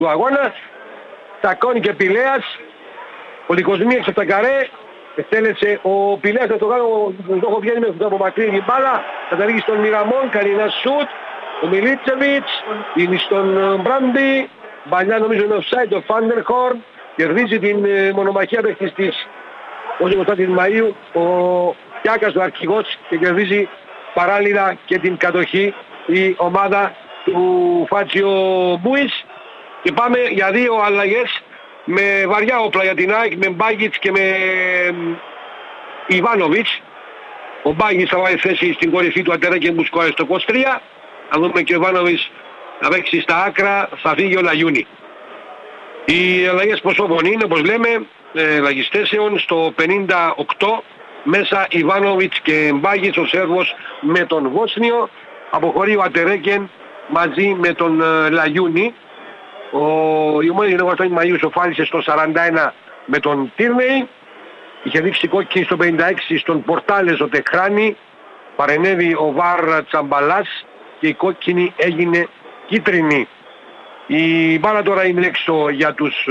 του αγώνα. Τσακώνει και Πηλέας. Ο Λυκοσμίας από τα καρέ. Εκτέλεσε ο Πηλέας, θα το κάνω, το έχω βγαίνει μέχρι το απομακρύνει την μπάλα. Καταλήγει στον Μιραμόν, κάνει ένα σουτ. Ο Μιλίτσεβιτς είναι στον Μπράντι. Μπαλιά νομίζω είναι offside, ο Φάντερχορν. Κερδίζει την μονομαχία παίκτης της ως 20 Μαΐου. Ο Κιάκας, ο αρχηγός, και κερδίζει παράλληλα και την κατοχή η ομάδα του Φάτσιο Μπούις. Και πάμε για δύο αλλαγές με βαριά όπλα για την ΑΕΚ, με Μπάγιτς και με Ιβάνοβιτς. Ο Μπάγιτς θα βάλει θέση στην κορυφή του Αντερέκεν που σκόρε στο 23. Θα δούμε και ο Ιβάνοβιτς να παίξει στα άκρα, θα φύγει ο Λαγιούνι. Οι αλλαγές ποσόφων είναι, όπως λέμε, αλλαγής θέσεων στο 58. Μέσα Ιβάνοβιτς και Μπάγιτς, ο Σέρβος με τον Βόσνιο. Αποχωρεί ο Αντερέκεν μαζί με τον Λαγιούνι. Η ομάδα του Μαΐου σοφάρισε στο 41 με τον Τίρνεϊ. Είχε δείξει κόκκινη στο 56 στον Πορτάλες ο Τεχράνη. Παρενέβη ο Βάρ Τσαμπαλάς και η κόκκινη έγινε κίτρινη. Η μπάλα τώρα είναι έξω για τους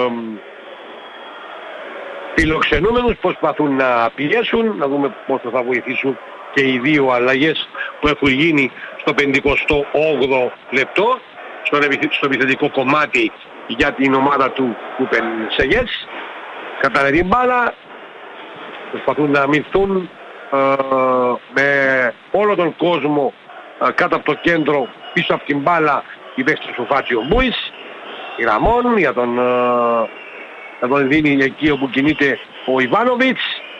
φιλοξενούμενους, προσπαθούν να πιέσουν, να δούμε πώς θα βοηθήσουν και οι δύο αλλαγές που έχουν γίνει στο 58ο λεπτό στο επιθετικό κομμάτι για την ομάδα του Κούπεν Σεγές. Κατάνε την μπάλα, προσπαθούν να αμυνθούν με όλο τον κόσμο κάτω από το κέντρο, πίσω από την μπάλα η παίκτης του Φάτσιο Μπούις. Η Ραμόν για τον δίνει εκεί όπου κινείται ο Ιβάνοβιτς.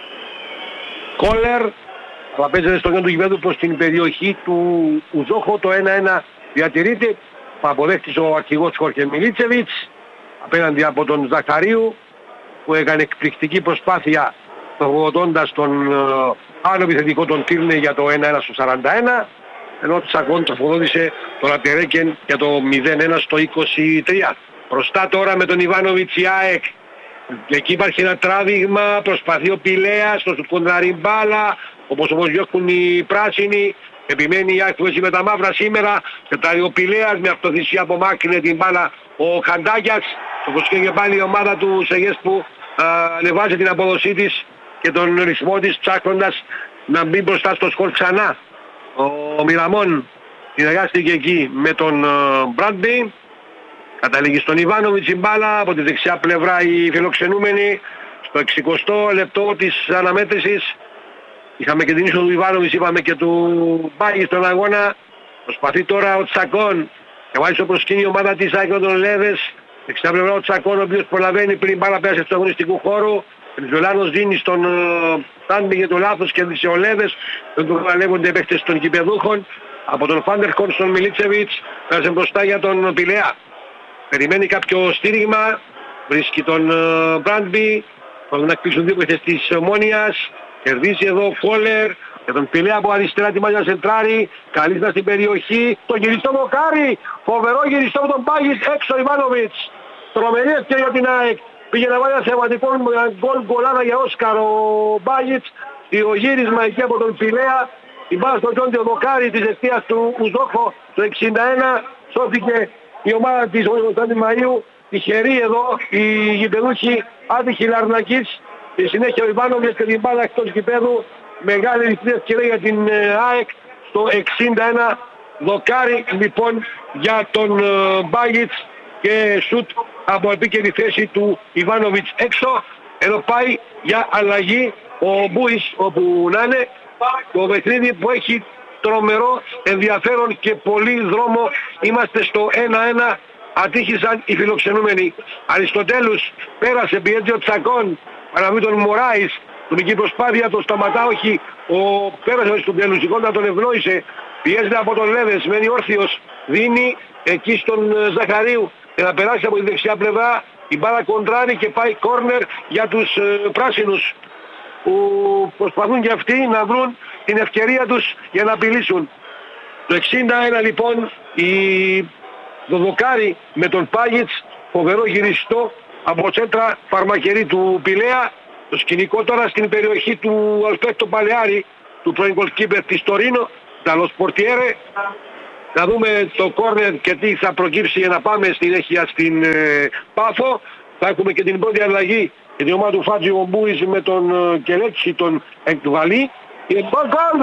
Κόλερ, αλλά παίζεται στο κέντρο του γηπέδου προς την περιοχή του Ουζόχο. Το 1-1 διατηρείται. Αποδέχτης ο αρχηγός Χόρχε Μιλίτσεβιτς απέναντι από τον Ζαχαρίου που έκανε εκπληκτική προσπάθεια προβοδόντας τον άλλο επιθετικό τον Τίρνε για το 1-1 στο 41, ενώ Τσακών τροφοδότησε τον Αντερέκεν για το 0-1 στο 23. Μπροστά τώρα με τον Ιβάνοβιτς η ΑΕΚ. Και εκεί υπάρχει ένα τράβηγμα, προσπαθεί ο Πηλέας, το σου κοντράρει μπάλα, όπως διώχνουν οι πράσινοι. Επιμένει η ΑΕΚ που έχει με τα μαύρα σήμερα. Πετάει ο Πηλέας με αυτοθυσία, απομάκρυνε την μπάλα ο Χαντάκιας. Όπως και πάλι η ομάδα του Σεγές που ανεβάζει την απόδοσή της και τον ρυθμό της, ψάχνοντας να μπει μπροστά στο σκορ ξανά. Ο Μιραμόν συνεργάστηκε εκεί με τον Μπράντμπι. Καταλήγει στον Ιβάνοβιτς η μπάλα από τη δεξιά πλευρά οι φιλοξενούμενοι. Στο 60ο λεπτό της αναμέτρησης είχαμε και την είσοδο του Ιβάνοβιτς, είπαμε και του Μπάγι στον αγώνα. Προσπαθεί τώρα ο Τσακών και βάζει στο προσκήνιο η ομάδα της ΑΕΚ των Λέβες. Δεξιά πλευρά ο Τσακών, ο οποίος προλαβαίνει πριν μπάλα πέρασε του αγωνιστικού χώρου. Ο Ζολάνος δίνει στον Τάνμπι για το λάθος και έδειξε ο Λέβες. Δεν του παλεύονται οι παίκτες των κυπεδούχων. Από τον Φάντερχορν στον Μιλίτσεβιτς, πέρασε μπροστά για τον Πηλέα. Περιμένει κάποιο στήριγμα, βρίσκει τον Μπράντμπι, θα κλείσουν δύο παίκτες της Ομόνοιας. Κερδίζει εδώ ο Κόλερ για τον Πηλέα από αριστερά τη μάλια σεντράρι. Καλύτητα στην περιοχή, το γυριστό δοκάρι, φοβερό γυριστό από τον Πάγιτς, έξω Ιβάνοβιτς. Τρομερή ευκαιρία για την ΑΕΚ. Πήγε να βάλει ένα σημαντικό γκολάδα για Όσκαρ ο Μπάγιτς. Το γύρισμα εκεί από τον Πηλέα. Η μπάλα στο Τζόντιο δοκάρι της αιστείας του Ουζόχο το 61. Σώθηκε η ομάδα της 20 Μαΐου. Τυχεροί εδώ οι γηπεδούχοι άτυχοι Λαρνακής. Στη συνέχεια ο Ιβάνοβιτς και την μπάλα εκτός γηπέδου. Μεγάλη ρυθμή ευκαιρία για την ΑΕΚ στο 61. Δοκάρι λοιπόν για τον Μπάγιτς και σουτ από επίκαιρη θέση του Ιβάνοβιτς έξω. Εδώ πάει για αλλαγή ο Μπούις όπου να είναι. Το παιχνίδι που έχει τρομερό ενδιαφέρον και πολύ δρόμο. Είμαστε στο 1-1. Ατύχησαν οι φιλοξενούμενοι. Αριστοτέλους πέρασε, πιέζει ο Τσακών. Παραβεί τον Μωράης. Τουμική προσπάθεια, το σταματά, όχι. Πέρασε ο Αριστοτέλους, η κόντα τον ευνόησε. Πιέζεται από τον Λέβες, μένει όρθιος. Δίνει εκεί στον Ζαχαρίου και να περάσει από τη δεξιά πλευρά. Η μπάλα κοντράρει και πάει κόρνερ για τους πράσινους, που προσπαθούν και αυτοί να βρουν την ευκαιρία τους για να απειλήσουν. Το 61 λοιπόν το δοκάρι με τον Πάγιτς, φοβερό γυριστό από τσέντρα φαρμακερή του Πηλέα. Το σκηνικό τώρα στην περιοχή του Αλφέτο Παλαιάρη, του πρώην goalkeeper της Τωρίνο, Ταλός Πορτιέρε. Να δούμε το κόρνερ και τι θα προκύψει για να πάμε στην Έχεια στην Πάφο. Θα έχουμε και την πρώτη αλλαγή για την ομάδα του Φάτζη Ομπούης με τον Κελέτσι, τον Εκβαλή. Γκολ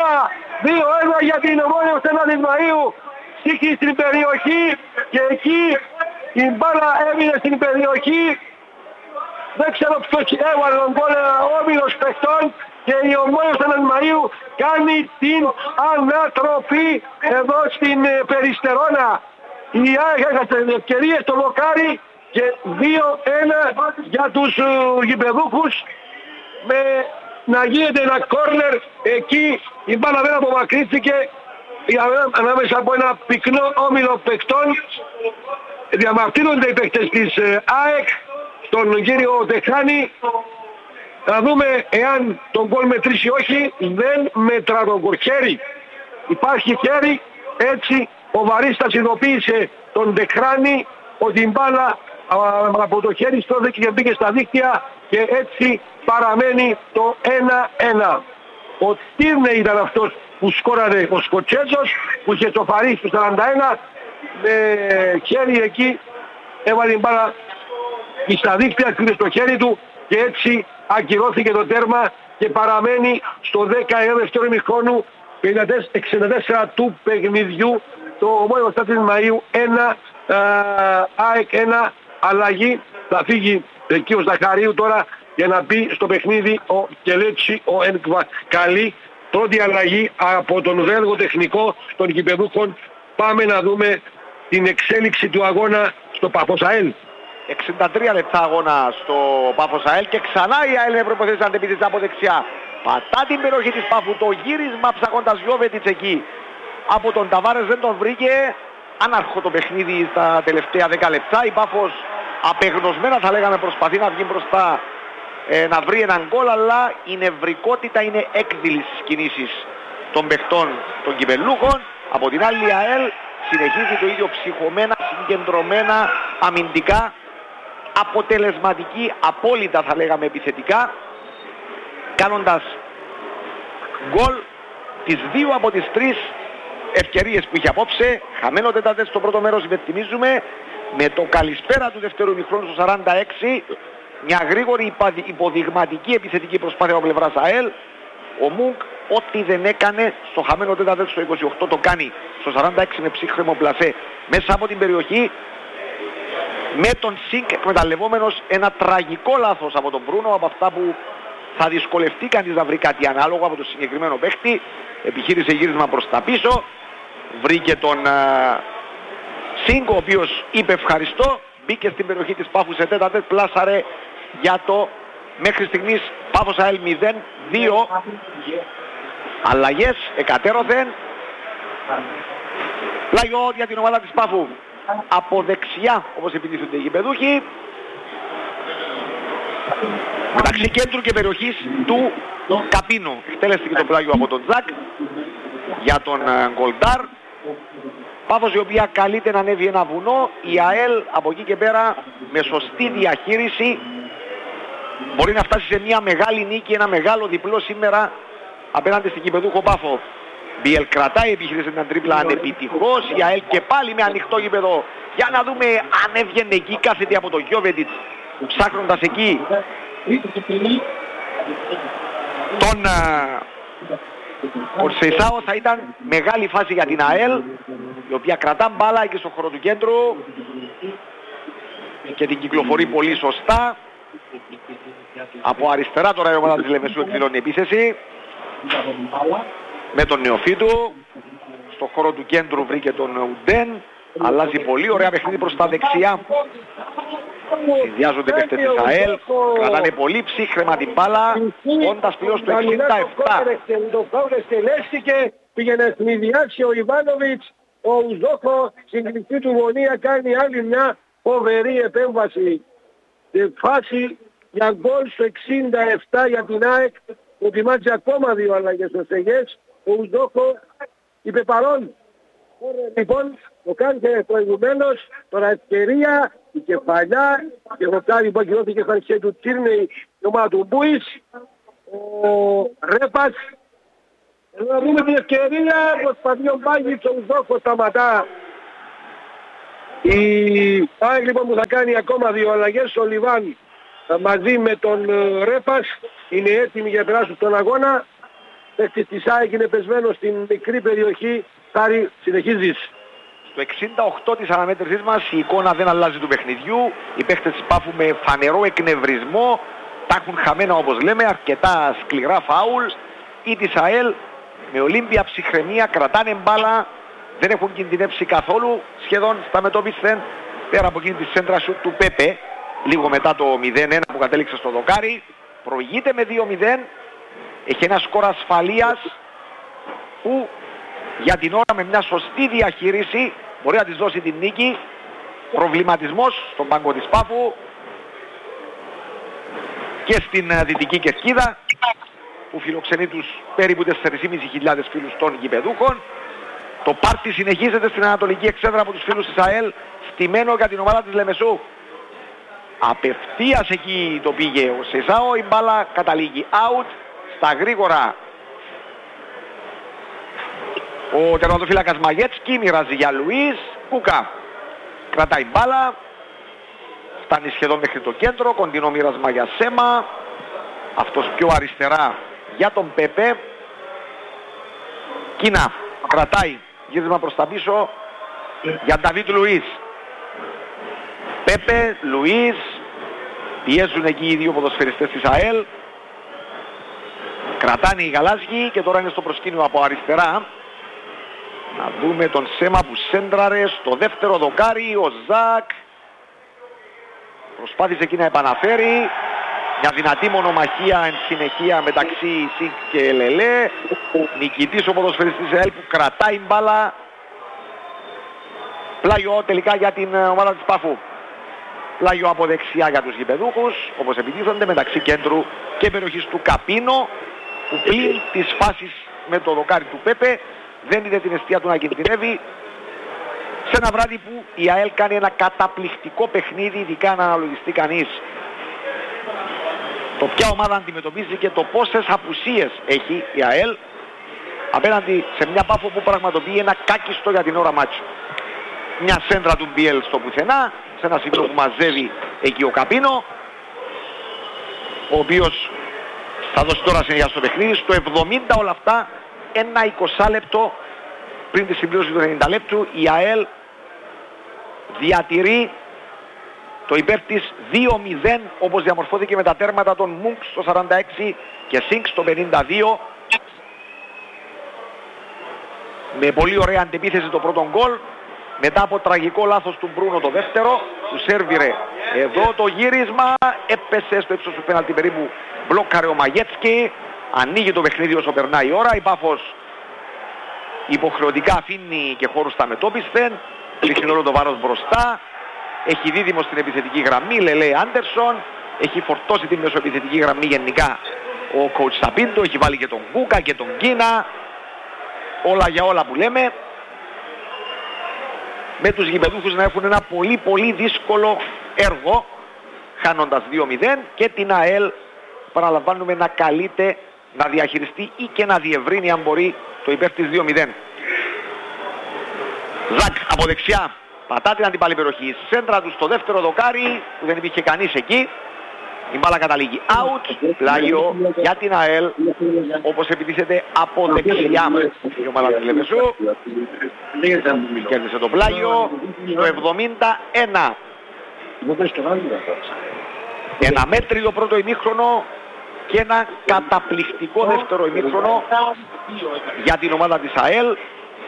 2-1 για την Ομόνια Στενάδης Μαΐου. Στήκη στην περιοχή και εκεί η μπάλα έμεινε στην περιοχή. Δεν ξέρω ποιος έβαλε τον γκολ, όμιλος παιχτών, και η Ομόνια Στενάδης Μαΐου κάνει την ανατροπή εδώ στην Περιστερώνα. Η ΑΕΚ έχασε ευκαιρίες στο Λοκάρι και 2-1 για τους γηπεδούχους, με να γίνεται ένα κόρνερ. Εκεί η μπάλα δεν απομακρύνθηκε ανάμεσα από ένα πυκνό όμιλο παικτών. Διαμαρτύρονται οι παίκτες της ΑΕΚ στον κύριο Τεχάνη. Να δούμε εάν τον γκολ μετρήσει όχι. Δεν μετρά τον γκολ. Χέρι. Υπάρχει χέρι. Έτσι ο Βαρίστας ειδοποίησε τον Τεχάνη ότι η μπάλα από το χέρι στρώθηκε και μπήκε στα δίκτυα και έτσι παραμένει το 1-1. Ο Τύρνε ήταν αυτός που σκόραρε, ο Σκοτσέζος, που είχε τσοφαρίσει στο 41, με χέρι εκεί έβαλε την μπάλα στα δίκτυα, κρύβε στο χέρι του και έτσι ακυρώθηκε το τέρμα και παραμένει στο 19ο ημιχρόνου 64 του παιχνιδιού το Ομόνιο Στάδιος Μαΐου 1, ΑΕΚ 1, αλλαγή. Θα φύγει εκεί ο Ζαχαρίου τώρα για να μπει στο παιχνίδι ο Κελέτσι, ο Ενκβακαλή. Πρώτη αλλαγή από τον Βέλγο τεχνικό των γηπεδούχων. Πάμε να δούμε την εξέλιξη του αγώνα στο Πάφος ΑΕΛ. 63 λεπτά αγώνα στο Πάφος ΑΕΛ και ξανά η ΑΕΛ με προποθέσεις αντεπίθεσης από δεξιά. Πατά την περιοχή της Πάφου, το γύρισμα ψαχώντας Γιώβετιτς εκεί. Από τον Ταβάρες δεν τον βρήκε. Άναρχο το παιχνίδι στα τελευταία 10 λεπτά. Η Πάφος απεγνωσμένα θα λέγαμε προσπαθεί να βγει μπροστά, να βρει έναν γκολ, αλλά η νευρικότητα είναι έκδηλη στις κινήσεις των παιχτών των κυπελούχων. Από την άλλη η ΑΕΛ συνεχίζει το ίδιο ψυχωμένα, συγκεντρωμένα, αμυντικά, αποτελεσματική, απόλυτα θα λέγαμε επιθετικά, κάνοντας γκολ τις 2 από τις 3 ευκαιρίες που είχε απόψε. Χαμένο τέταρτες στο πρώτο μέρος, υπενθυμίζουμε, με το καλησπέρα του δεύτερου ημιχρόνου στο 46, μια γρήγορη υποδειγματική επιθετική προσπάθεια από πλευράς ΑΕΛ. Ο Μουγκ ό,τι δεν έκανε στο χαμένο τέταρτο στο 28 το κάνει στο 46 με ψύχρεμο πλασέ μέσα από την περιοχή, με τον Σινκ εκμεταλλευόμενος ένα τραγικό λάθος από τον Μπρούνο, από αυτά που θα δυσκολευτεί κανείς να βρει κάτι ανάλογο από το συγκεκριμένο παίχτη. Επιχείρησε γύρισμα προς τα πίσω, βρήκε τον Σινκ, ο οποίος είπε ευχαριστώ, μπήκε στην περιοχή της Πάφου σε τέταρτες, πλάσαρε για το μέχρι στιγμής Πάφος ΑΕΛ 0-2. Αλλαγές εκατέρωθεν. Πλάγιο για την ομάδα της Πάφου. Από δεξιά, όπως επιτίθενται οι γηπεδούχοι. Μεταξύ κέντρου και περιοχής του Καπίνο. Εκτέλεστηκε το πλάγιο από τον Τζακ για τον Γκολντάρ. Πάφος η οποία καλείται να ανέβει ένα βουνό. Η ΑΕΛ από εκεί και πέρα με σωστή διαχείριση μπορεί να φτάσει σε μια μεγάλη νίκη, ένα μεγάλο διπλό σήμερα απέναντι στην κηπεδούχο Πάφο. Μπιελ κρατάει, επιχείρησε την τρίπλα ανεπιτυχώς. Η ΑΕΛ και πάλι με ανοιχτό γήπεδο. Για να δούμε αν έβγαινε εκεί, κάθεται από το Γιώβετιτς, ψάχνοντας εκεί τον Κορσεϊσάο. Θα ήταν μεγάλη φάση για την ΑΕΛ, η οποία κρατά μπάλα εκεί στο χώρο του κέντρου και την κυκλοφορεί πολύ σωστά. Από αριστερά τώρα η ομάδα της Λεμεσού εκδηλώνει επίθεση με τον Νεοφίτου. Στο χώρο του κέντρου βρήκε τον Ουντέν. Αλλάζει πολύ ωραία παιχνίδι προς τα δεξιά. Συνδυάζονται παίκτες της ΑΕΛ. Κρατάνε πολύ ψύχρεμα την μπάλα. Όντας πλέον στο 67. Το φάουλ εκτελέστηκε. Πήγαινε να ευνηδιάσει ο Ιβάνοβιτς. Ο Ουζόκο στην κρυφή του γωνία κάνει άλλη μια φοβερή επέμβαση. Σε φάση για γκολ στο 67 για την ΑΕΚ. Που ετοιμάζει ακόμα 2 αλλαγές στο Σεγές. Ο Ουζόκο είπε παρόν. Λοιπόν, το κάνετε προηγουμένως, τώρα ευκαιρία, η κεφαλιά, και έχω κάνει που ακυρώθηκε στα αρχαία του Τύρνεϊ, η ομάδα του Μπούης, ο Ρέπας, Να δούμε την ευκαιρία, προσπαθεί ο Μπάγκης, ο Ουσδόκος σταματά. Η ΑΕΚ λοιπόν που θα κάνει ακόμα 2 αλλαγές, ο Λιβάν μαζί με τον Ρέπας είναι έτοιμοι για να περάσουν στον αγώνα. Παίκτης της ΑΕΚ είναι πεσμένο στην μικρή περιοχή. Χάρη, συνεχίζεις. Στο 68 της αναμέτρησής μας η εικόνα δεν αλλάζει του παιχνιδιού. Οι παίκτες της Πάφου με φανερό εκνευρισμό τα έχουν χαμένα όπως λέμε, αρκετά σκληρά φάουλ. Ή της ΑΕΛ με ολύμπια ψυχραιμία κρατάνε μπάλα, δεν έχουν κινδυνεύσει καθόλου σχεδόν στα μετώπισθεν, πέρα από εκείνη τη σέντρα σουτ του Πέπε λίγο μετά το 0-1 που κατέληξε στο δοκάρι. Προηγείται με 2-0, έχει ένα σκορ ασφαλείας που για την ώρα με μια σωστή διαχείριση μπορεί να της δώσει την νίκη. Προβληματισμός στον πάγκο της Πάφου και στην Δυτική Κερκίδα που φιλοξενεί τους περίπου 4.500 φίλους των γηπεδούχων. Το πάρτι συνεχίζεται στην Ανατολική Εξέδρα από τους φίλους της ΑΕΛ, στημένο για την ομάδα της Λεμεσού. Απευθείας εκεί το πήγε ο Σεσάο, η μπάλα καταλήγει out. Στα γρήγορα ο τερματοφύλακας Μαγέτσκι μοιράζει για Λουίς. Κούκα κρατάει μπάλα, φτάνει σχεδόν μέχρι το κέντρο, κοντινό μοίρασμα για Σέμα, αυτός πιο αριστερά για τον Πέπε. Κίνα κρατάει, γύρισμα προς τα πίσω για Νταβίτ Λουίς. Πέπε, Λουίς, πιέζουν εκεί οι δύο ποδοσφαιριστές της ΑΕΛ. Κρατάνε οι γαλάζιοι και τώρα είναι στο προσκήνιο από αριστερά. Να δούμε τον Σέμα που σέντραρε στο δεύτερο δοκάρι. Ο Ζακ προσπάθησε εκεί να επαναφέρει. Μια δυνατή μονομαχία εν συνεχεία μεταξύ Σικ και Λελέ. Νικητής ο ποδοσφαιριστής ΕΛ που κρατάει μπάλα. Πλάγιο τελικά για την ομάδα της Πάφου. Πλάγιο από δεξιά για τους γηπεδούχους, όπως επιτίθονται μεταξύ κέντρου και περιοχής του Καπίνο, που πλην τις φάσεις με το δοκάρι του Πέπε δεν είδε την αιστεία του να κινδυνεύει. Σε ένα βράδυ που η ΑΕΛ κάνει ένα καταπληκτικό παιχνίδι, ειδικά να αναλογιστεί κανείς το ποια ομάδα αντιμετωπίζει και το πόσες απουσίες έχει η ΑΕΛ απέναντι σε μια Πάφο που πραγματοποιεί ένα κάκιστο για την ώρα μάτσο. Μια σέντρα του Μπιέλ στο πουθενά, σε ένα σημείο που μαζεύει εκεί ο Καπίνο, ο οποίος θα δώσει τώρα συνέχεια στο παιχνίδι. Στο 70 όλα αυτά, ένα 20 λεπτό πριν τη συμπλήρωση του 90 λεπτού, η ΑΕΛ διατηρεί το υπέρ της 2-0, όπως διαμορφώθηκε με τα τέρματα των Μουγκ στο 46 και Σινκ στο 52. Με πολύ ωραία αντεπίθεση το πρώτο γκολ. Μετά από τραγικό λάθος του Μπρούνο το δεύτερο, του σέρβιρε εδώ το γύρισμα, έπεσε στο ύψος του πέναλτι περίπου, μπλόκαρε ο Μαγέτσκι, ανοίγει το παιχνίδι όσο περνάει η ώρα, η Πάφος υποχρεωτικά αφήνει και χώρους στα μετώπισθεν, ρίχνει όλο το βάρος μπροστά, έχει δίδυμο στην επιθετική γραμμή, Λελέ Άντερσον, έχει φορτώσει την μεσοεπιθετική γραμμή γενικά ο coach Σαπίντο, έχει βάλει και τον Κούκα και τον Κίνα, όλα για όλα που λέμε, με τους γηπεδούχους να έχουν ένα πολύ δύσκολο έργο, χάνοντας 2-0, και την ΑΕΛ παραλαμβάνουμε να καλείται να διαχειριστεί ή και να διευρύνει αν μπορεί το υπέρ της 2-0. Ζακ από δεξιά πατά την αντιπάλη περιοχή, σέντρα του στο δεύτερο δοκάρι που δεν υπήρχε κανείς εκεί. Η μπάλα καταλήγει out, πλάγιο για την ΑΕΛ, όπως επιτίθεται από δεξιά η ομάδα της Λεμεσού. Κέρδισε το πλάγιο στο 71. Ένα μέτριο πρώτο ημίχρονο και ένα καταπληκτικό δεύτερο ημίχρονο για την ομάδα της ΑΕΛ.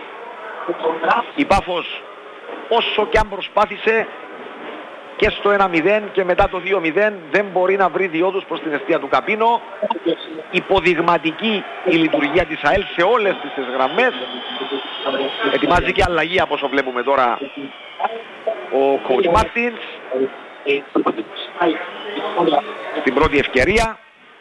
Η Πάφος όσο και αν προσπάθησε και στο 1-0 και μετά το 2-0 δεν μπορεί να βρει διόδους προς την αιστεία του Καπίνο. Υποδειγματική η λειτουργία της ΑΕΛ σε όλες τις γραμμές. Ετοιμάζει και αλλαγή από όσο βλέπουμε τώρα ο coach Μάρτινς στην πρώτη ευκαιρία.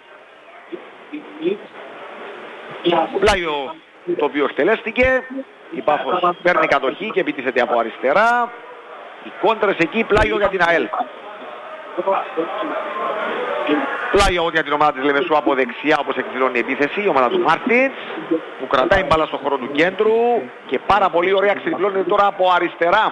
Πλάγιο το οποίο εκτελέστηκε. Η Πάφος παίρνει κατοχή και επιτίθεται από αριστερά. Οι κόντρες εκεί, πλάγιο για την ΑΕΛ. Πλάγια ό,τι για την ομάδα της Λεμεσού από δεξιά, όπως εκδηλώνει η επίθεση, η ομάδα του Μάρτινς που κρατάει μπάλα στο χώρο του κέντρου και πάρα πολύ ωραία ξεδιπλώνεται τώρα από αριστερά.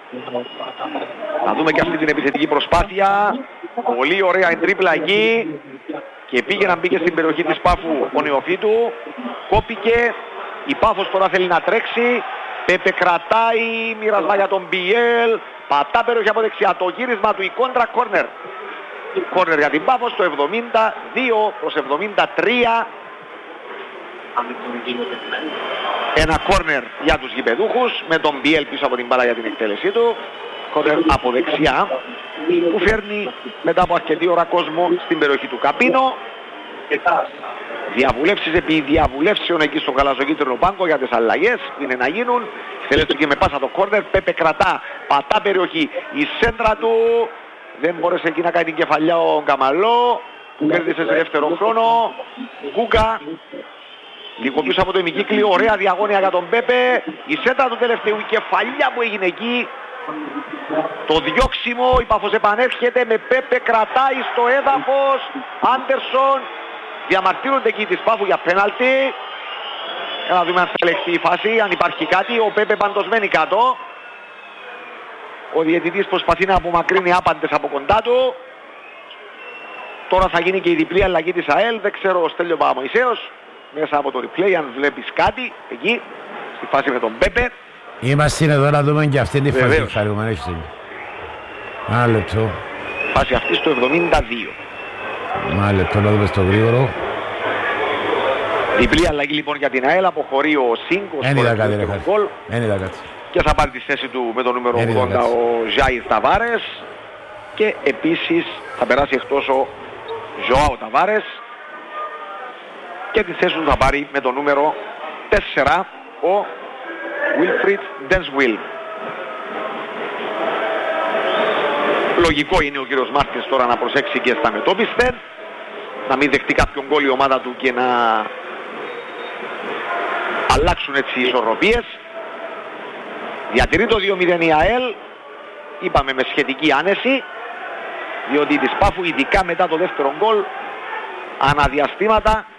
Θα δούμε και αυτή την επιθετική προσπάθεια. Πολύ ωραία η τρίπλα εκεί και μπήκε στην περιοχή της Πάφου ο Νεοφύτου. Κόπηκε, η Πάφος τώρα θέλει να τρέξει. Πέπε κρατάει, μοιρασμά για τον Μπιέλ. Πατά περιοχή από δεξιά, το γύρισμα του, η κόντρα κόρνερ. Κόρνερ για την Πάφο στο 72 προς 73. Ένα κόρνερ για τους γηπεδούχους με τον Μπιέλ πίσω από την μπάλα για την εκτέλεσή του. Κόρνερ από δεξιά που φέρνει μετά από αρκετή ώρα κόσμο στην περιοχή του Καπίνο. Διαβουλεύσεις επί διαβουλεύσεων εκεί στο γαλαζοκίτρινο πάγκο για τις αλλαγές που είναι να γίνουν. Θέλετε και με πάσα το κόρνερ, Πέπε κρατά, πατά περιοχή, η σέντρα του. Δεν μπόρεσε εκεί να κάνει την κεφαλιά ο Γκαμαλό που κέρδισε σε δεύτερο χρόνο. Κούκα, λίγο πίσω από το ημικύκλιο, ωραία διαγώνια για τον Πέπε. Η σέντρα του τελευταίου, η κεφαλιά που έγινε εκεί. Το διώξιμο, η Πάφος επανέρχεται με Πέπε, κρατάει στο έδαφος. Άντερσον, διαμαρτύρονται εκεί της Πάφου για πέναλτι. Να δούμε αν θα ελεγχθεί η φάση, αν υπάρχει κάτι. Ο Πέπε παντοσμένει κάτω. Ο διαιτητής προσπαθεί να απομακρύνει άπαντες από κοντά του. Τώρα θα γίνει και η διπλή αλλαγή της ΑΕΛ. Δεν ξέρω ο Στέλιο Παπαμωυσέος μέσα από το replay αν βλέπεις κάτι εκεί στη φάση με τον Πέπε. Είμαστε εδώ να δούμε και αυτή τη φάση. Ένα λεπτό. Φάση αυτή στο 72. Ένα λεπτό να δούμε στο γρήγορο. Διπλή αλλαγή λοιπόν για την ΑΕΛ. Αποχωρεί ο Σίνκος. Και θα πάρει τη θέση του με το νούμερο 80 ο Ζάιρ Ταβάρες. Και επίσης θα περάσει εκτός ο Ζωάο Ταβάρες. Και τη θέση του θα πάρει με το νούμερο 4 ο Wilfried Denswil. Λογικό είναι ο κύριος Μάρτινς τώρα να προσέξει και στα μετώπισθεν. Να μην δεχτεί κάποιον γκολ η ομάδα του και να αλλάξουν έτσι οι ισορροπίες. Διατηρεί το 2-0 η ΑΕΛ, είπαμε με σχετική άνεση, διότι της Πάφου ειδικά μετά το δεύτερο γκολ αναδιαστήματα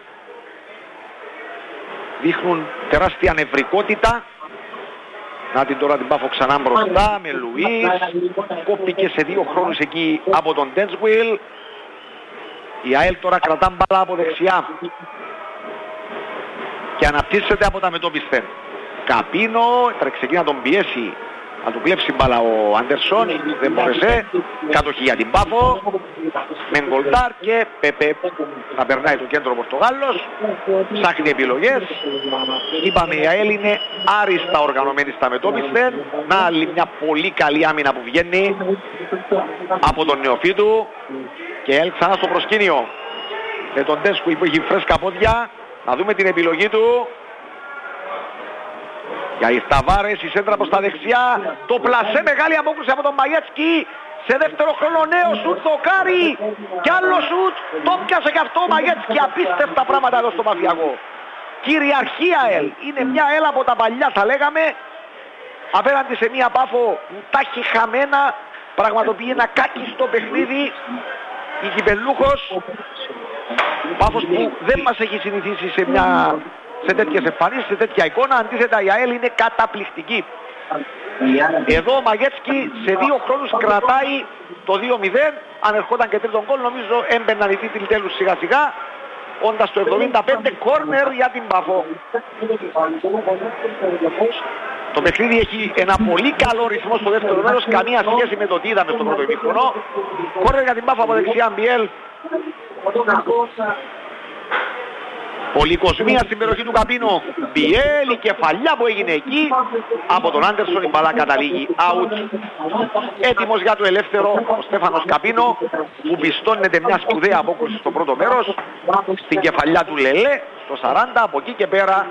δείχνουν τεράστια νευρικότητα. Να την τώρα την Πάφο ξανά μπροστά με Λουίς, κόπηκε σε 2 χρόνους εκεί από τον Denswil. Η ΑΕΛ τώρα κρατά μπάλα από δεξιά και αναπτύσσεται από τα μετώπισθεν. Καπίνο, τρεξεκεί να τον πιέσει, να του κλέψει μπάλα ο Άντερσον, δεν μπόρεσε. Κατοχή για την Πάφο, με γκολτάρ και Πέπε να περνάει το κέντρο Πορτογάλος. Ψάχνει επιλογές. Είπαμε η ΑΕΛ είναι άριστα οργανωμένη στα μετώπισθεν. Να άλλη μια πολύ καλή άμυνα που βγαίνει από τον Νεοφύτου. Και η ΑΕΛ ξανά στο προσκήνιο με τον Ντέσκου που έχει φρέσκα πόδια. Να δούμε την επιλογή του. Για οι Σταβάρες, η σέντρα προς τα δεξιά. Το πλασέ, μεγάλη απόκρουση από τον Μαγέτσκι. Σε δεύτερο χρόνο νέο σουτ, δοκάρι. Κι άλλο σουτ. Το πιάσε και αυτό ο Μαγέτσκι. Απίστευτα πράγματα εδώ στο Παφιακό. Κυριαρχία ΕΛ. Είναι μια ΕΛ από τα παλιά θα λέγαμε. Απέναντι σε μια Πάφο που τα έχει χαμένα. Πραγματοποιεί ένα κάκιστο παιχνίδι. Η Κυπελούχος. Πάφος που δεν μας έχει συνηθίσει σε τέτοιες εμφανίσεις, σε τέτοια εικόνα. Αντίθετα η ΑΕΛ είναι καταπληκτική. Εδώ ο Μαγέτσκι σε 2 χρόνους κρατάει το 2-0. Αν ερχόταν και τρίτον γκολ νομίζω έμπαιναν οι τίτλοι τέλους σιγά σιγά. Όντας το 75 κόρνερ για την Πάφο. Το παιχνίδι έχει ένα πολύ καλό ρυθμό στο δεύτερο μέρος. Καμία σχέση με το τι είδαμε στο πρώτο ημίχρονο. Κόρνερ για την Πάφο από δεξιά Μπιέλ. Πολυκοσμία στην περιοχή του Καπίνο. Μπιέλ, η κεφαλιά που έγινε εκεί από τον Άντερσον, η μπαλά καταλήγει out. Έτοιμος για το ελεύθερο ο Στέφανος Καπίνο που πιστώνεται μια σπουδαία απόκρουση στο πρώτο μέρος στην κεφαλιά του Λελέ στο 40. Από εκεί και πέρα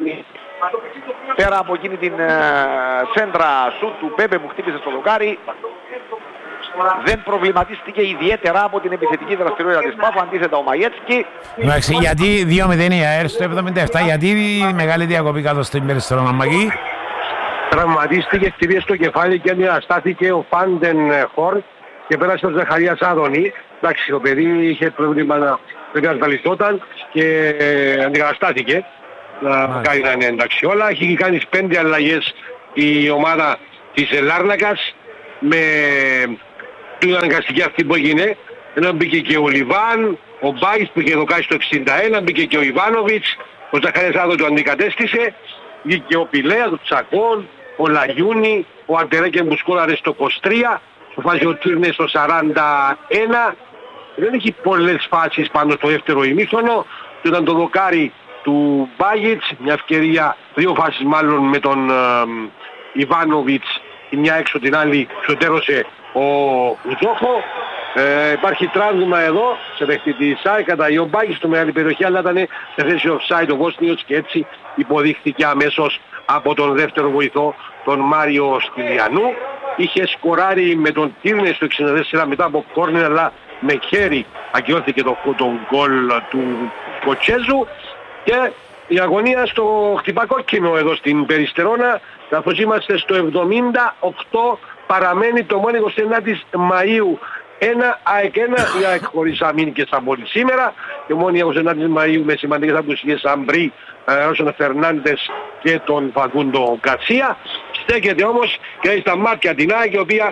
από εκείνη την σέντρα σουτ του Πέπε που χτύπησε στο δοκάρι, δεν προβληματίστηκε ιδιαίτερα από την επιθετική δραστηριότητα της Πάφου. Αντίθετα ο Μαγέτσκι. Εντάξει, γιατί 2-0 η ΑΕΛ στο 77, γιατί η μεγάλη διακοπή κάτω στην περιστερό Μαμακή. Τραυματίστηκε, χτυπήσε στο κεφάλι και αντιστάθηκε ο Φάντεν Χορτ και πέρασε τον Ζαχαρίας Άδωνη. Εντάξει, το παιδί είχε προβλήματα, πρέπει να ασφαλιστόταν και αντικαταστάθηκε να κάνει να είναι εντάξει όλα. Έχει κάνει 5 αλλαγές η ομάδα της Λάρνακας με την αναγκαστική αυτή που έγινε. Ενώ μπήκε και ο Λιβάν, ο Μπάις που είχε δοκάσει το 61, μπήκε και ο Ιβάνοβιτς, ο Ζαχαρίας Άδωνη το αντικατέστησε, μπήκε ο Πιλέα, το Τσακών, ο Λαγιούνι, ο Αντερέκεν που σκόραρε στο 23, στο φάση ο Τύρνες στο 41. Δεν έχει πολλές φάσεις πάνω στο δεύτερο ημίχρονο. Και ήταν το δοκάρι του Μπάγιτς, μια ευκαιρία, 2 φάσεις μάλλον με τον Ιβάνοβιτς, η μια έξω την άλλη ξωτέρωσε ο Ουζόχο. Υπάρχει τράβημα εδώ σε δεχτή ΣΑΕ κατά ο Μπάγιτς στο μεγάλη περιοχή, αλλά ήταν σε θέση offside ο Βόσνιος και έτσι υποδείχθηκε αμέσως από τον δεύτερο βοηθό, τον Μάριο Στυλιανού. Είχε σκοράρει με τον Τύρνε στο 64 μετά από κόρνερ, αλλά με χέρι ακυρώθηκε το γκολ του Κοτσέζου. Και η αγωνία στο χτυπακόκκινο εδώ στην Περιστερώνα, καθώς είμαστε στο 78, παραμένει το μόνο 29 Μαΐου 1, ΑΕΚ 1, η ΑΕΚ χωρίς αμήνικες από σήμερα και μόνοι 29 Μαΐου με σημαντικές απουσίες Αμπρί, Ρώσον Φερνάντες και τον Φαγκούντο Γκαρσία. Στέκεται όμως και στα μάτια την ΑΕΚ, η οποία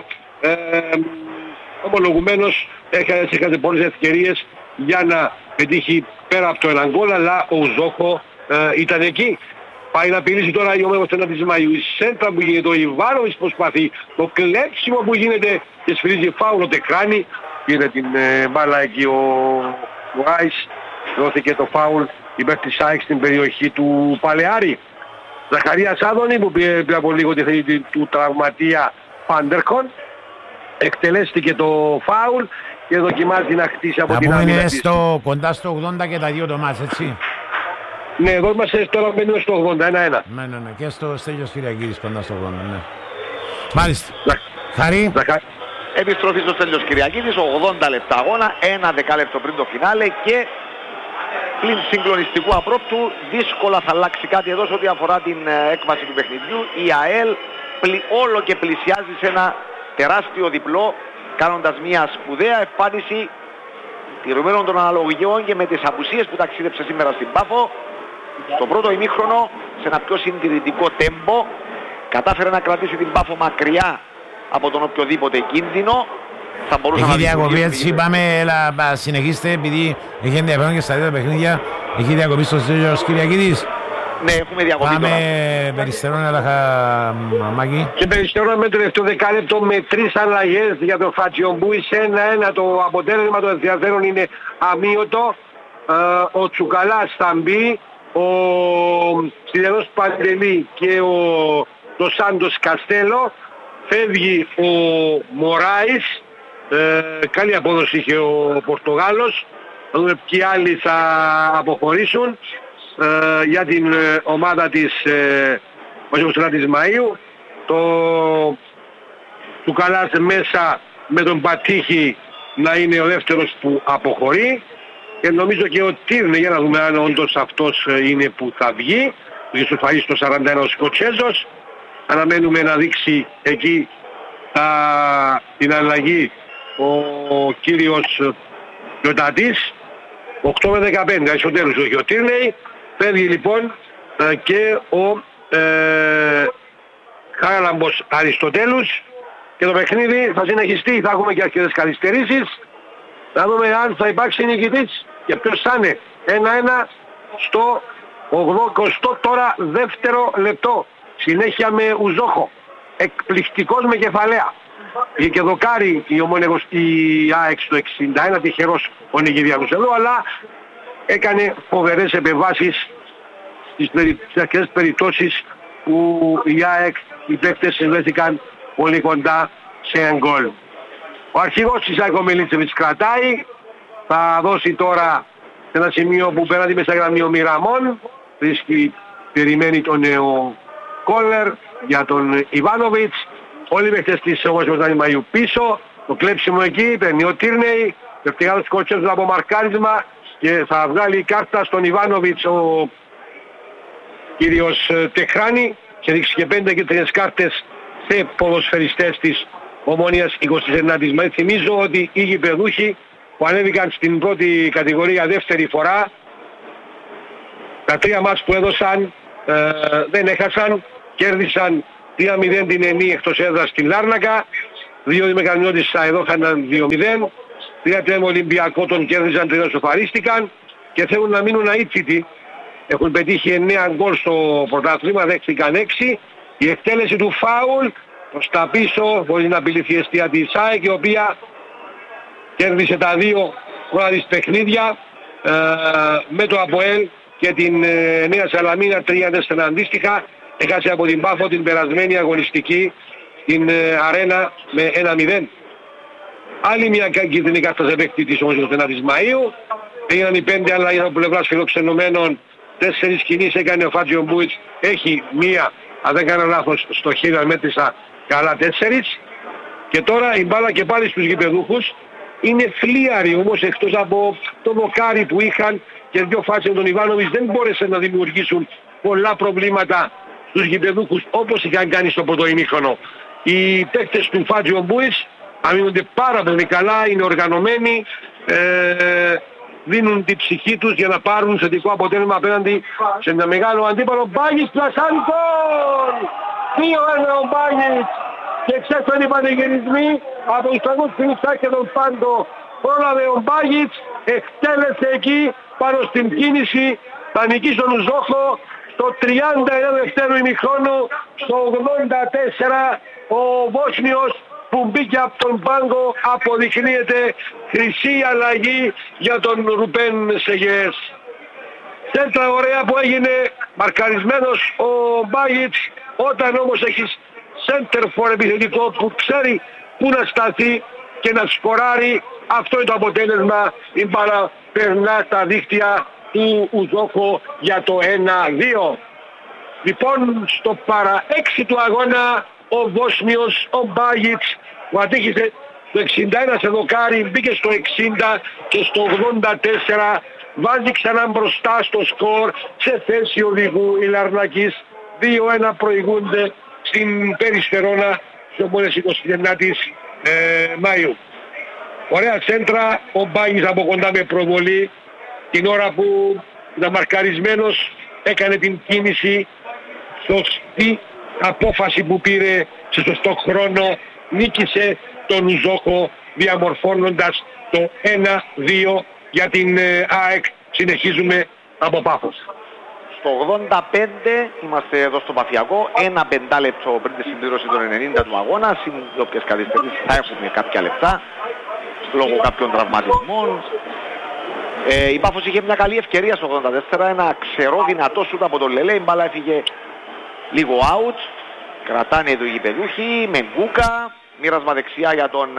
ομολογουμένως έχασε πολλές ευκαιρίες για να πετύχει πέρα από το έναν γκολ, αλλά ο Ουζόχο ήταν εκεί. Πάει να πηλήσει τώρα η ομάδα της Μαΐου. Η σέντρα που γίνεται, ο Ιβάνοβιτς προσπαθεί, το κλέψιμο που γίνεται και σφυρίζει φάουλ ο Τεκράνη. Πήρε την μπάλα εκεί ο Άις, δόθηκε το φάουλ υπέρ της ΑΕΚ στην περιοχή του Παλαιάρη. Ζαχαρίας Άδωνη που πήρε από λίγο τη θέση του τραυματία Φάντερκον. Εκτελέστηκε το φάουλ και δοκιμάζει να χτίσει από την άμυνα της. Κοντά στο 80 και τα δύο το μάτς, έτσι. Ναι, εδώ είμαστε τώρα μένουμε στο 81-1. Ναι. Και στο Στέλιος Κυριακίδης κοντά στο 80, ναι. Μάλιστα. Χαρή. Επιστροφή στο Στέλιος Κυριακίδης, 80 λεπτά αγώνα, 1 δεκάλεπτο πριν το φινάλε και πλην συγκλονιστικού απρόπτου δύσκολα θα αλλάξει κάτι εδώ σε ό,τι αφορά την έκβαση του παιχνιδιού. Η ΑΕΛ όλο και πλησιάζει σε ένα τεράστιο διπλό, κάνοντας μια σπουδαία εμφάνιση τηρουμένων των αναλογιών και με τις απουσίες που ταξίδεψε σήμερα στην Πάφο. Στο πρώτο ημίχρονο, σε ένα πιο συντηρητικό τέμπο, κατάφερε να κρατήσει την Πάφο μακριά από τον οποιοδήποτε κίνδυνο. Θα μπορούσε έχει να διακοπή, έτσι πάμε, συνεχίστε, επειδή έχει ενδιαφέρον και στα δύο παιχνίδια. Έχει διακοπή στο Στέλιος Κυριακίδης. Ναι, έχουμε διακοπή. Πάμε Περιστερώνα, Μάκη. Και Περιστερώνα με το τελευταίο δεκάλεπτο με 3 αλλαγές για το Φατζιομπούι. 1-1 το αποτέλεσμα των ενδιαφέρον είναι αμύωτο. Ο Τσουκαλάς θα μπει, ο Στυλιανός Παντελή και ο Σάντος Καστέλο. Φεύγει ο Μωράης. Καλή απόδοση είχε ο Πορτογάλος. Θα δούμε ποιοι άλλοι θα αποχωρήσουν για την ομάδα της Μαΐου. Του Καλάς μέσα με τον Πατήχη να είναι ο δεύτερος που αποχωρεί και νομίζω και ο Τύρνε, για να δούμε αν όντως αυτός είναι που θα βγει, που είχε σοφαρίσει το 41 ο Σκοτσέζος. Αναμένουμε να δείξει εκεί την αλλαγή ο κύριος Γιωτατής. 8 με 15 εσωτερούς όχι ο Τύρνεϊ. Φεύγει λοιπόν και ο Χάραλαμπος Αριστοτέλους και το παιχνίδι θα συνεχιστεί, θα έχουμε και αρκετές καθυστερήσεις. Θα δούμε αν θα υπάρξει νικητής και ποιος θα είναι. 1-1 στο 80 τώρα δεύτερο λεπτό. Συνέχεια με Ουζόχο. Εκπληκτικός με κεφαλαία. Είχε και δοκάρι η ΑΕΚ στο 61, τυχερός ο Νικηδιάκος εδώ, αλλά έκανε φοβερές επεμβάσεις στις αρκετές περιπτώσεις που η ΑΕΚ, οι παίκτες συνδέθηκαν πολύ κοντά σε ένα γκολ. Ο αρχηγός της ΑΕΚ ο Μιλίτσεβιτς κρατάει, θα δώσει τώρα σε ένα σημείο που πέρατε μέσα γραμμή ο Μιραμών, περιμένει τον νέο Κόλλερ για τον Ιβάνοβιτς. Όλοι οι παίκτες της Ομοσπονδίας Μαΐου πίσω, το κλέψιμο εκεί, παίρνει ο Τύρνεϊ, ευτυχώς σκοτσέζουν από μαρκάρισμα και θα βγάλει κάρτα στον Ιβάνοβιτς ο κύριος Τεχράνη και δείξει και 5 κίτρινες κάρτες σε ποδοσφαιριστές της Ομόνιας 29ης Μαΐου. Θυμίζω ότι οι γηπεδούχοι που ανέβηκαν στην πρώτη κατηγορία δεύτερη φορά, τα 3 μάτς που έδωσαν δεν έχασαν, κέρδισαν 3-0 την Ενή εκτός έδρας στην Λάρνακα, 2 Μεγαλειώτησα εδώ είχαν 2-0, 3-3 Ολυμπιακό τον κέρδισαν, 3 σοφαρίστηκαν και θέλουν να μείνουν αίτητοι. Έχουν πετύχει 9 γκολ στο πρωτάθλημα, δέχτηκαν 6. Η εκτέλεση του φάουλ προς τα πίσω μπορεί να απειληθεί η αιστεία της ΑΕΚ, η οποία κέρδισε τα 2 πρώτα της παιχνίδια με το ΑΠΟΕΛ και την Νέα Σαλαμίνα 3-4 αντίστοιχα. Έχασε από την Πάφο την περασμένη αγωνιστική στην Αρένα με 1-0. Άλλη μια κίτρινη κάρτα σε παίκτη της όμως 29ης Μαΐου. Έγιναν οι 5 αλλαγές από πλευράς φιλοξενωμένων. 4 κινήσεις έκανε ο Φάτζιο Μπούιτς. Έχει μία, αν δεν κάνω λάθος, στο χέρι μέτρησα καλά 4. Και τώρα η μπάλα και πάλι στους γηπεδούχους. Είναι φλίαροι όμως, εκτός από το δοκάρι που είχαν και 2 φάτσες τον Ιβάνοβιτς, δεν μπόρεσαν να δημιουργήσουν πολλά προβλήματα στους γηπεδούχους όπως είχαν κάνει στο πρώτο ημίχρονο. Οι παίκτες του Φάτζιο Μπούιτς αμήνονται πάρα πολύ καλά, είναι οργανωμένοι, δίνουν την ψυχή τους για να πάρουν θετικό αποτέλεσμα απέναντι σε ένα μεγάλο αντίπαλο. Μπάγιτς πλασάρει γκολ! 2-1 ο Μπάγιτς και ξέφερε οι πανηγυρισμοί από τους τραγούς Φινιξά και τον Πάντο. Πρόλαβε ο Μπάγιτς, εκτέλεσε εκεί πάνω στην κίνηση, θα νικήσει τον Ουζόχο στο 31 δευτέρου ημιχρόνου, στο 84 ο Βόσνιος που μπήκε από τον πάγκο αποδεικνύεται χρυσή αλλαγή για τον Ρουπέν Σεγιές. Σέντρα ωραία που έγινε, μαρκαρισμένος ο Μπάγιτς. Όταν όμως έχεις center for επιθετικό που ξέρει που να σταθεί και να σκοράρει, αυτό είναι το αποτέλεσμα. Η μπάλα περνά στα δίχτυα του Ουζόχο για το 1-2. Λοιπόν, στο παρά 6 του αγώνα ο Βόσνιος, ο Μπάγιτς, που ατύχησε το 61 σε δοκάρι, μπήκε στο 60 και στο 84 βάζει ξανά μπροστά στο σκορ σε θέση οδηγού. Οι Λαρνακείς 2-1 προηγούνται στην Περιστερώνα στις Ομόνιας 29ης Μαΐου. Ωραία σέντρα, ο Μπάγιτς από κοντά με προβολή, την ώρα που ήταν μαρκαρισμένος έκανε την κίνηση, σωστή απόφαση που πήρε σε σωστό χρόνο, νίκησε τον Ουζόχο διαμορφώνοντας το 1-2 για την ΑΕΚ. Συνεχίζουμε από Πάφος. Στο 85 είμαστε εδώ στο Παφιακό, 1 πεντάλεπτο πριν τη συμπλήρωση των 90 του αγώνα, συν όποιες καθυστερήσεις θα έχουμε κάποια λεπτά λόγω κάποιων τραυματισμών. Η Πάφος είχε μια καλή ευκαιρία στο 84, ένα ξερό δυνατό σούτ από τον Λελέ, η μπάλα έφυγε λίγο out, κρατάνε οι γηπεδούχοι με Γκούκα, μοίρασμα δεξιά για τον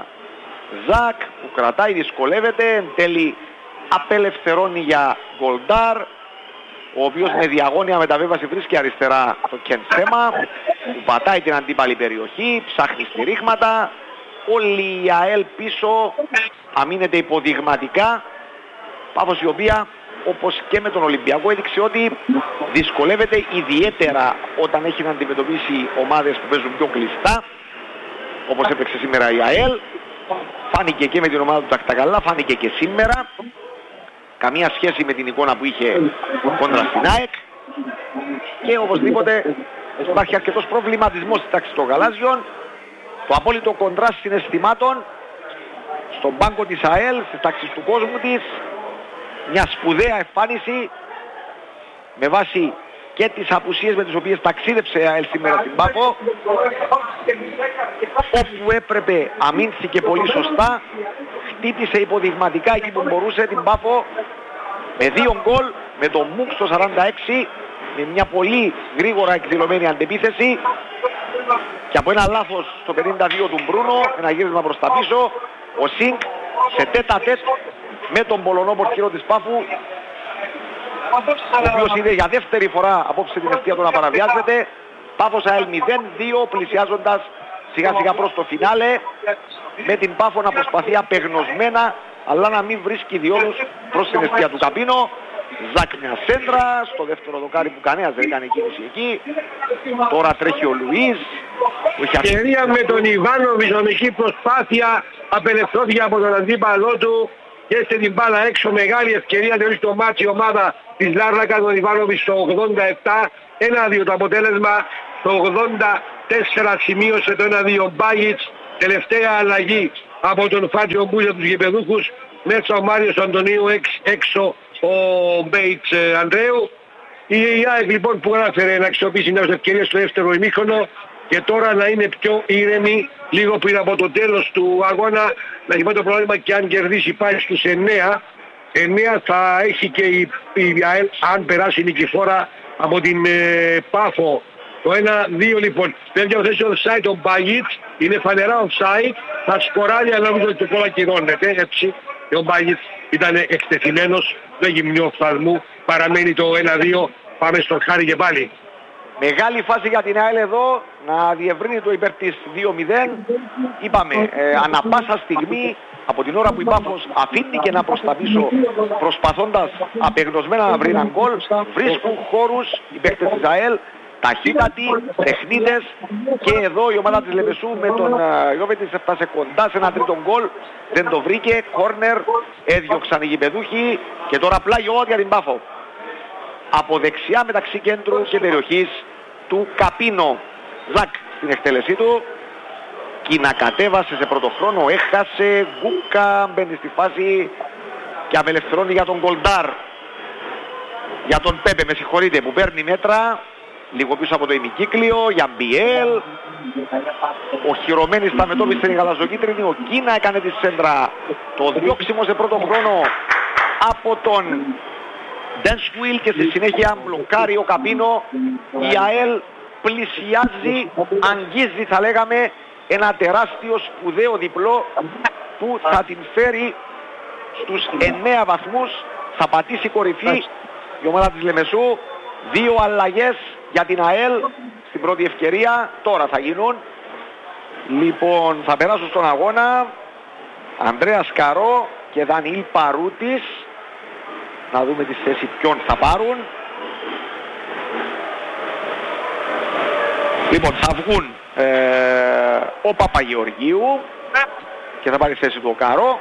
Ζακ που κρατάει, δυσκολεύεται, εν τέλει απελευθερώνει για Γκολντάρ, ο οποίος με διαγώνια μεταβίβαση βρίσκει αριστερά το Κενσέμα, που πατάει την αντίπαλη περιοχή, ψάχνει στηρίγματα, όλη η ΑΕΛ πίσω αμήνεται υποδειγματικά. Πάφος η οποία, όπως και με τον Ολυμπιακό, έδειξε ότι δυσκολεύεται ιδιαίτερα όταν έχει να αντιμετωπίσει ομάδες που παίζουν πιο κλειστά, όπως έπαιξε σήμερα η ΑΕΛ. Φάνηκε και με την ομάδα του Τακτακαλά, φάνηκε και σήμερα. Καμία σχέση με την εικόνα που είχε κόντρα στην ΑΕΚ. Και οπωσδήποτε υπάρχει αρκετός προβληματισμός στη τάξη των γαλάζιων. Το απόλυτο κοντράστ συναισθημάτων στον πάγκο της ΑΕΛ, στις τάξεις του κόσμου της. Μια σπουδαία εμφάνιση με βάση και τις απουσίες με τις οποίες ταξίδεψε η ΑΕΛ σήμερα στην Πάφο. Όπου έπρεπε αμήνθηκε πολύ σωστά, χτύπησε υποδειγματικά εκεί που μπορούσε την Πάφο με 2 γκολ, με τον Μουκ στο 46, με μια πολύ γρήγορα εκδηλωμένη αντεπίθεση και από ένα λάθος στο 52 του Μπρούνο, ένα γύρισμα προς τα πίσω, ο Σινκ σε τέτα-τέτ με τον Πολωνό πορτιέρο της Πάφου, ο οποίος είδε για δεύτερη φορά απόψε την ευθεία του να παραβιάζεται. Πάφος ΑΕΛ 0-2, πλησιάζοντας σιγά σιγά προς το φινάλε, με την Πάφο να προσπαθεί απεγνωσμένα αλλά να μην βρίσκει διόλους προς την ευθεία του Καπίνο. Ζακ μια σέντρα, στο δεύτερο δοκάρι που κανένας δεν έκανε κίνηση εκεί. Τώρα τρέχει ο Λουίς. Ευκαιρία με τον Ιβάνοβιτς, νομική προσπάθεια, απελευθερώθηκε από τον αντίπαλό του και έστε την μπάλα έξω, μεγάλη ευκαιρία, τελείωσε το μάτσι η ομάδα της Λάρνακα, τον Ιβάνοβιτς στο 87, 1-2 το αποτέλεσμα, στο 84 σημείωσε το 1-2 Μπάγιτς, τελευταία αλλαγή από τον Φάτζιο Μπούζα τους γηπεδούχους, μέσα ο Μάριος Αντωνίου, έξω ο Μπέιτς Ανδρέου. Η ΑΕΚ λοιπόν που έφερε να αξιοποιήσει νέες ευκαιρίες στο δεύτερο ημίχρονο και τώρα να είναι πιο ήρεμη λίγο πριν από το τέλος του αγώνα, να έχει το πρόβλημα και αν κερδίσει πάει στους 9. 9 θα έχει και η ΑΕΛ αν περάσει νικηφόρα από την Πάφο. Το 1-2 λοιπόν, πρέπει να θέσει offside ο Μπαγίτς, είναι φανερά offside, θα σκοράρει αλλά νομίζω ότι το κόλλα κυρώνεται, έτσι. Και ο Μπαγίτς ήταν εκτεθειμένος, δεν γυμνιό οφθαλμού, παραμένει το 1-2, πάμε στον Χάρη και πάλι. Μεγάλη φάση για την ΑΕΛ εδώ, να διευρύνει το υπέρ της 2-0. Είπαμε, ανά πάσα στιγμή, από την ώρα που η Πάφος αφήνει να προς τα πίσω, προσπαθώντας απεγνωσμένα να βρει έναν γκολ, βρίσκουν χώρους οι παίκτες της ΑΕΛ, ταχύτατοι, τεχνίτες, και εδώ η ομάδα της Λεμεσού με τον Γιώβετης έφτασε κοντά σε ένα τρίτο γκολ, δεν το βρήκε, κόρνερ, έδιωξαν οι γηπεδούχοι και τώρα πλάγιο για την Πάφο. Από δεξιά μεταξύ κέντρου και περιοχής του Καπίνο. Ζακ στην εκτέλεσή του. Κίνα κατέβασε σε πρώτο χρόνο, έχασε, Γκούκα μπαίνει στη φάση και απελευθερώνει για τον Γκολντάρ. Για τον Πέπε, με συγχωρείτε, που παίρνει μέτρα λίγο πίσω από το ημικύκλιο, για Μπιέλ. Ο Χειρομένης τα μετώπισε η γαλαζοκίτρινη, ο Κίνα έκανε τη σέντρα. Το διώξιμο σε πρώτο χρόνο από τον Ντένσκουιλ και στη συνέχεια μπλοκάρει ο Καπίνο. Η ΑΕΛ πλησιάζει, αγγίζει θα λέγαμε ένα τεράστιο σπουδαίο διπλό που θα την φέρει στους 9 βαθμούς. Θα πατήσει κορυφή η ομάδα της Λεμεσού. 2 αλλαγές για την ΑΕΛ στην πρώτη ευκαιρία, τώρα θα γίνουν. Λοιπόν, θα περάσουν στον αγώνα Ανδρέας Καρό και Δανιήλ Παρούτης. Να δούμε τη θέση ποιον θα πάρουν. Λοιπόν, θα βγουν ο Παπαγεωργίου και θα πάρει θέση του ο Καρό.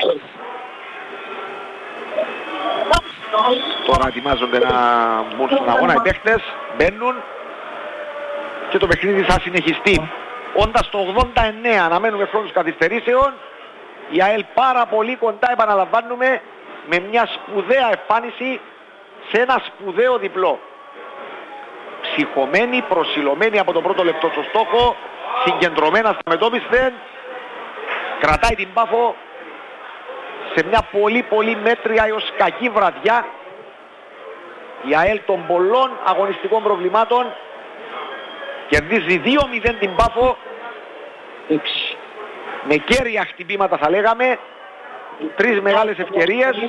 Τώρα ετοιμάζονται να μπουν στον αγώνα οι παίχτες, μπαίνουν και το παιχνίδι θα συνεχιστεί. Όντας το 89 αναμένουμε χρόνους καθυστερήσεων, η ΑΕΛ πάρα πολύ κοντά, επαναλαμβάνουμε, με μια σπουδαία εμφάνιση σε ένα σπουδαίο διπλό. Ψυχωμένη, προσιλωμένη από το πρώτο λεπτό στο στόχο, συγκεντρωμένα στα μετώπισθεν, κρατάει την Πάφο σε μια πολύ μέτρια έως κακή βραδιά. Η ΑΕΛ των πολλών αγωνιστικών προβλημάτων κερδίζει 2-0 την Πάφο με κέρια χτυπήματα θα λέγαμε, 3 μεγάλες ευκαιρίες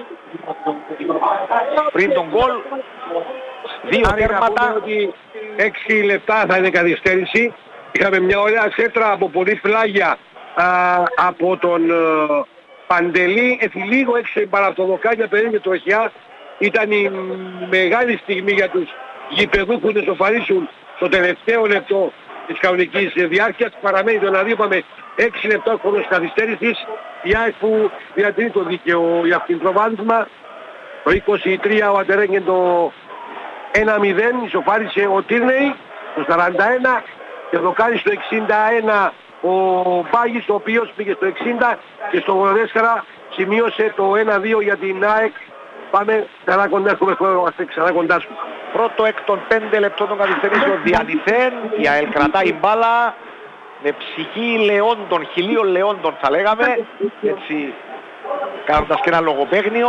πριν τον γκολ, 2 τέρματα. 6 λεπτά θα είναι καθυστέρηση. Είχαμε μια ωραία σέντρα από πολύ πλάγια από τον Παντελή, λίγο έξω παραυτοδοκάνια, περίμενε τροχιά. Ήταν η μεγάλη στιγμή για τους γηπεδούχους να σοφαρίσουν στο τελευταίο λεπτό της κανονικής διάρκειας. Παραμένει το 1-2, είπαμε 6 λεπτά χρόνος καθυστέρησης. Η ΑΕΚ που διατηρεί το δίκαιο για αυτήν το προβάδισμα. Το 23 ο Αντερέγγεν το 1-0, ισοφάρισε ο Τίρνεϊ το 41 και το κάνει στο 61 ο Μπάγης, ο οποίος πήγε στο 60 και στο 84 σημείωσε το 1-2 για την ΑΕΚ. Πάμε ξανά κοντά, έχουμε χρόνο, ξανά κοντά σου. Πρώτο εκ των 5 λεπτών των καθυστερήσεων διανυθέν, η ΑΕΛ κρατάει μπάλα με ψυχή λεόντων, χιλίων λεόντων θα λέγαμε, έτσι κάνοντας και ένα λογοπαίγνιο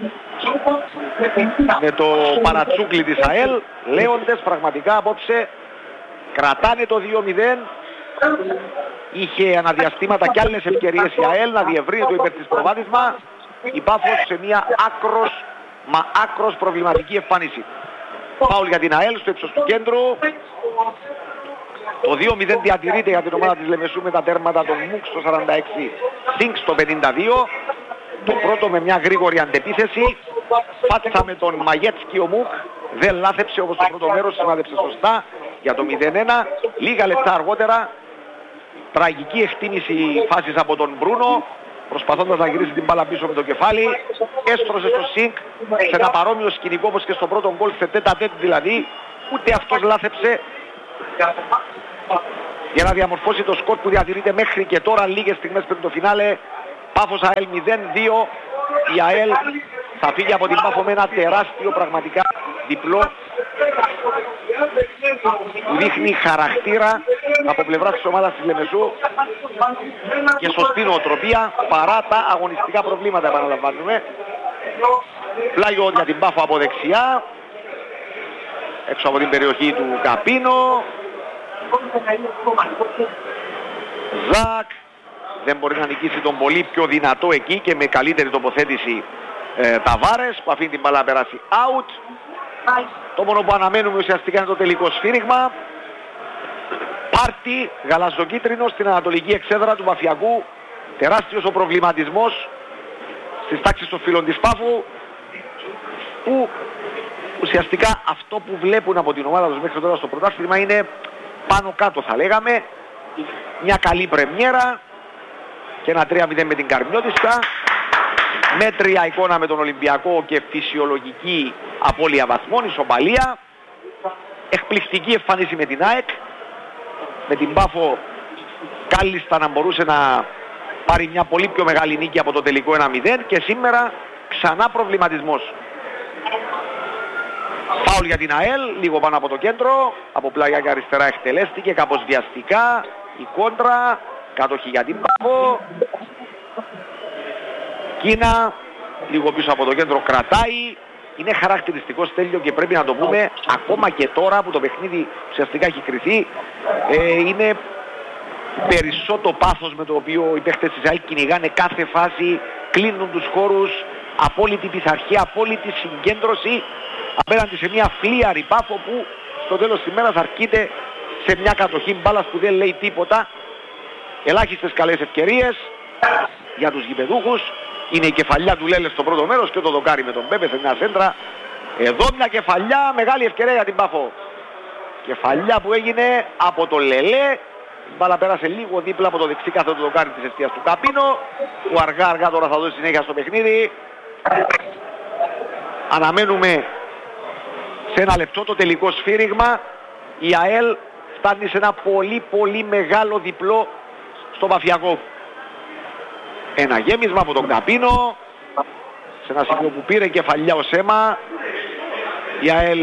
με το παρατσούκλι της ΑΕΛ. Λέοντες πραγματικά απόψε κρατάνε το 2-0. Είχε αναδιαστήματα και άλλες ευκαιρίες η ΑΕΛ να διευρύνει το υπέρ της προβάδισμα. Η Πάφος σε μια άκρος προβληματική εμφάνιση. Φάουλ για την ΑΕΛ στο ύψος του κέντρου. Το 2-0 διατηρείται για την ομάδα της Λεμεσού με τα τέρματα των Μουκ στο 46, Σινκ στο 52. Το πρώτο με μια γρήγορη αντεπίθεση φάτσα με τον Μαγέτσκι ο Μουκ. Δεν λάθεψε όπως το πρώτο μέρος, σημάδεψε σωστά για το 0-1. Λίγα λεπτά αργότερα, τραγική εκτίμηση φάσης από τον Μπρούνο, προσπαθώντας να γυρίσει την μπάλα πίσω με το κεφάλι. Έστρωσε στο Σινκ σε ένα παρόμοιο σκηνικό όπως και στο πρώτο γκολ, σε τέτα-τέτ δηλαδή. Ούτε αυτός λάθεψε για να διαμορφώσει το σκορ που διατηρείται μέχρι και τώρα, λίγες στιγμές πριν το φινάλε. Πάφος ΑΕΛ 0-2. Η ΑΕΛ θα φύγει από την Πάφο με ένα τεράστιο πραγματικά διπλό που δείχνει χαρακτήρα από πλευρά της ομάδας της Λεμεσού και σωστή νοοτροπία παρά τα αγωνιστικά προβλήματα, επαναλαμβάνουμε. Πλάγιο για την Πάφο από δεξιά, έξω από την περιοχή του Καπίνο. Ζακ δεν μπορεί να νικήσει τον πολύ πιο δυνατό εκεί και με καλύτερη τοποθέτηση Ταβάρες που αφήνει την μπάλα να περάσει out. Το μόνο που αναμένουμε ουσιαστικά είναι το τελικό σφύριγμα. Πάρτι γαλαζοκίτρινο στην ανατολική εξέδρα του Παφιακού. Τεράστιος ο προβληματισμός στις τάξεις των φίλων της Πάφου, που ουσιαστικά αυτό που βλέπουν από την ομάδα τους μέχρι τώρα στο πρωτάθλημα είναι πάνω κάτω, θα λέγαμε. Μια καλή πρεμιέρα και ένα 3-0 με την Καρμιώτισσα. Μέτρια εικόνα με τον Ολυμπιακό και φυσιολογική απώλεια βαθμών, ισοπαλία. Εκπληκτική εμφανίση με την ΑΕΚ. Με την Πάφο κάλλιστα να μπορούσε να πάρει μια πολύ πιο μεγάλη νίκη από το τελικό 1-0 και σήμερα ξανά προβληματισμός. Φάουλ για την ΑΕΛ, λίγο πάνω από το κέντρο, από πλάγια και αριστερά εκτελέστηκε, κάπως βιαστικά, η κόντρα, κάτοχη για την Πάφο. Κίνα, λίγο πίσω από το κέντρο κρατάει. Είναι χαρακτηριστικό, Στέλιο, και πρέπει να το πούμε ακόμα και τώρα που το παιχνίδι ουσιαστικά έχει κριθεί. Είναι περισσότερο πάθος με το οποίο οι παίχτες της ΑΕΛ κυνηγάνε κάθε φάση, κλείνουν τους χώρους, απόλυτη πειθαρχία, απόλυτη συγκέντρωση απέναντι σε μια φλίαρη Πάφο που στο τέλος της ημέρας αρκείται σε μια κατοχή μπάλας που δεν λέει τίποτα. Ελάχιστες καλές ευκαιρίες για τους γηπεδούχους. Είναι η κεφαλιά του Λέλε στο πρώτο μέρος και το δοκάρι με τον Πέπε σε μια σέντρα. Εδώ μια κεφαλιά, μεγάλη ευκαιρία για την Πάφο. Κεφαλιά που έγινε από το Λελέ. Η μπάλα πέρασε λίγο δίπλα από το δεξί κάθετο δοκάρι της εστίας του Καπίνο, που αργά τώρα θα δώσει συνέχεια στο παιχνίδι. Αναμένουμε σε ένα λεπτό το τελικό σφύριγμα. Η ΑΕΛ φτάνει σε ένα πολύ μεγάλο διπλό στο Παφιακό. Ένα γέμισμα από τον Καπίνο, σε ένα σημείο που πήρε κεφαλιά ο Σέμα. Η ΑΕΛ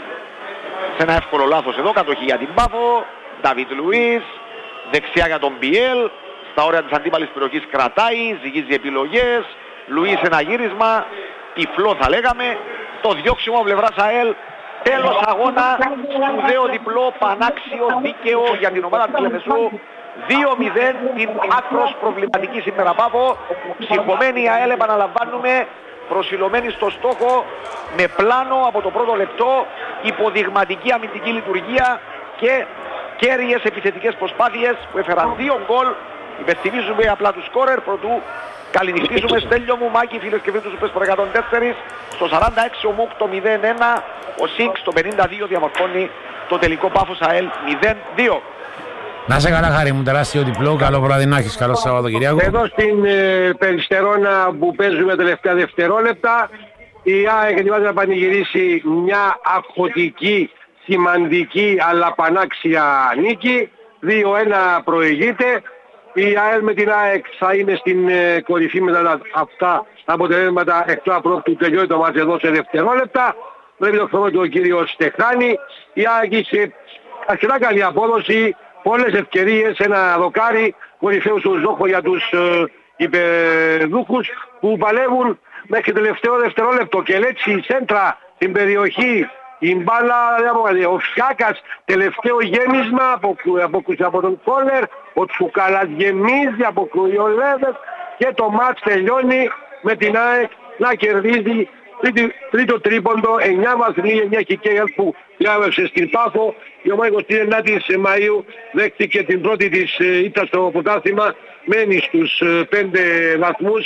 σε ένα εύκολο λάθος εδώ, κατοχή για την Πάφο. Νταβίτ Λουίς, δεξιά για τον Μπιέλ, στα όρια της αντίπαλης περιοχής κρατάει, ζυγίζει επιλογές. Λουίς ένα γύρισμα, τυφλό θα λέγαμε. Το διώξιμο πλευράς ΑΕΛ. Τέλος αγώνα, σπουδαίο διπλό, πανάξιο, δίκαιο για την ομάδα του Λεμεσού. 2-0 την άκρος προβληματική σήμερα Πάφο. Ψυχωμένη η ΑΕΛ, επαναλαμβάνουμε, προσιλωμένη στο στόχο, με πλάνο από το πρώτο λεπτό, υποδειγματική αμυντική λειτουργία και κέρυες επιθετικές προσπάθειες που έφεραν 2 γκολ. Υπενθυμίζουμε απλά του σκόρερ πρωτού καληνυχτήσουμε. Στέλιο μου, Μάκη, φίλες και φίλοι του Σουπές 104. Στο 46 ο Μουκ το 0-1, ο Σίνκ στο 52 διαμορφώνει το τελικό Πάφος ΑΕΛ 0-2. Να σε καλά, Χάρη μου, τεράστιο διπλό. Καλό βράδυ να έχεις, καλό Σαββατοκυριακό. Εδώ στην Περιστερώνα που παίζουμε τελευταία δευτερόλεπτα, η ΑΕΚ ετοιμάζεται να πανηγυρίσει μια αγχωτική, σημαντική αλλά πανάξια νίκη. 2-1 προηγείται. Η ΑΕΛ με την ΑΕΚ θα είναι στην κορυφή μετά αυτά τα αποτελέσματα εκτός απρόπτου. Τελειώνει το μάτς εδώ σε δευτερόλεπτα. Πρέπει το χρόνο του ο κύριος Στεχάνη. Η ΑΕΚ είχε αρκετά καλή απόδοση, πολλές ευκαιρίες, ένα δοκάρι κορυφαίου στο ζόχο για τους υπερδούχους που παλεύουν μέχρι τελευταίο δευτερόλεπτο. Και έτσι η σέντρα στην περιοχή, η μπάλα, ο Φιάκας, τελευταίο γέμισμα από τον κόρνερ, ο Τσουκαλάς γεμίζει, αποκρούει ο Λέβες και το μάτς τελειώνει με την ΑΕΚ να κερδίζει τρίτο τρίποντο, 9 βαθμοί, 9 χικέγελ που διάβευσε στην Πάφο. Η ομάδα 29 Μαΐου δέχτηκε την πρώτη της ήττα στο πρωτάθλημα, μένει στους 5 βαθμούς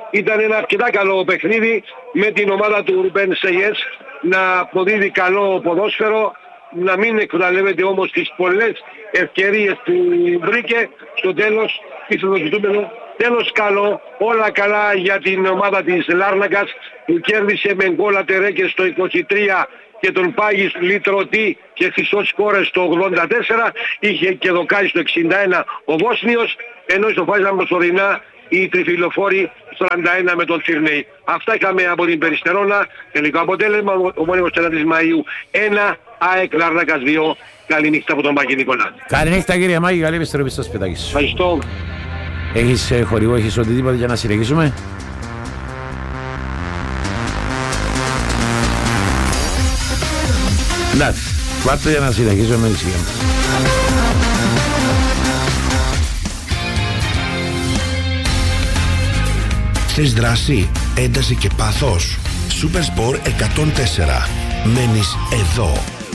ήταν ένα αρκετά καλό παιχνίδι με την ομάδα του Ρουμπέν Σεγιές να αποδίδει καλό ποδόσφαιρο, να μην εκμεταλλεύεται όμως τις πολλές ευκαιρίες που βρήκε. Στο τέλος ίσως τέλος καλό, όλα καλά για την ομάδα της Λάρνακας που κέρδισε με γκολ Ατερέκες στο 23 και τον Πάγης Λιτρωτή και Χρυσός Κόρες στο 84, είχε και δοκάρι στο 61 ο Βόσνιος, ενώ ισοφάριζαν προσωρινά οι τριφυλοφόροι στο 41 με τον Τσίρνεϊ. Αυτά είχαμε από την Περιστερώνα. Τελικό αποτέλεσμα, ο μόνιμος 4 Μαΐου 1, ΑΕΚ Λάρνακας 2. Καλή νύχτα από τον Μάκη Νικολά. Καλή νύχτα κύριε Μάκη, καλή επιστροφή στο σπιτάκι σου. Ευχαριστώ. Έχεις χορηγό, έχεις οτιδήποτε για να συνεχίσουμε? Εντάξει, πάρτε για να συνεχίσουμε με τη σιγά μας. Θες δράση, ένταση και πάθος? Supersport 104. Μένεις εδώ.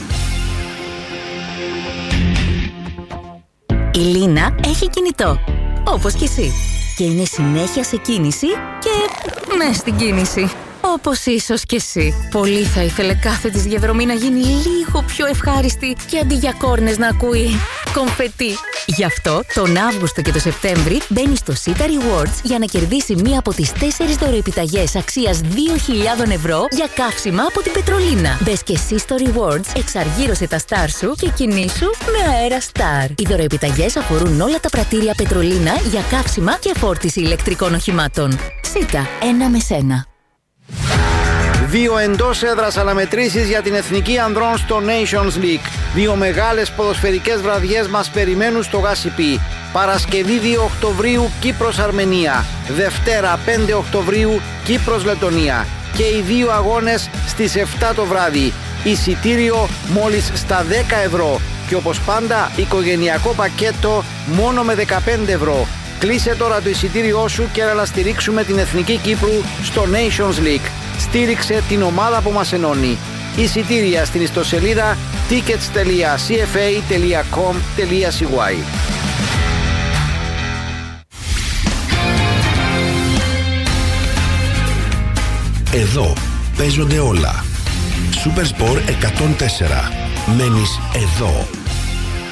Η Λίνα έχει κινητό, όπως και εσύ. Και είναι συνέχεια σε κίνηση και μες στην κίνηση. Όπως ίσως και εσύ. Πολύ θα ήθελε κάθε της διαδρομή να γίνει λίγο πιο ευχάριστη και αντί για κόρνες να ακούει κομφετί. Γι' αυτό τον Αύγουστο και το Σεπτέμβρη μπαίνει στο Sita Rewards για να κερδίσει μία από τις 4 δωροεπιταγές αξίας 2.000 ευρώ για καύσιμα από την Πετρολίνα. Μπες και εσύ στο Rewards, εξαργύρωσε τα Star σου και κινήσου με αέρα Star. Οι δωροεπιταγές αφορούν όλα τα πρατήρια Πετρολίνα για καύσιμα και φόρτιση ηλεκτρικών οχημάτων. Sita, ένα με σένα. 2 εντός έδρας αναμετρήσεις για την Εθνική Ανδρών στο Nations League. 2 μεγάλες ποδοσφαιρικές βραδιές μας περιμένουν στο Γάσιπι. Παρασκευή 2 Οκτωβρίου Κύπρος-Αρμενία. Δευτέρα 5 Οκτωβρίου Κύπρος-Λετωνία. Και οι 2 αγώνες στις 7 το βράδυ. Εισιτήριο μόλις στα 10 ευρώ. Και όπως πάντα οικογενειακό πακέτο μόνο με 15 ευρώ. Κλείσε τώρα το εισιτήριό σου και να στηρίξουμε την Εθνική Κύπρου στο Nations League. Στήριξε την ομάδα που μας ενώνει. Εισιτήρια στην ιστοσελίδα tickets.cfa.com.cy. Εδώ παίζονται όλα. Supersport 104. Μένεις εδώ.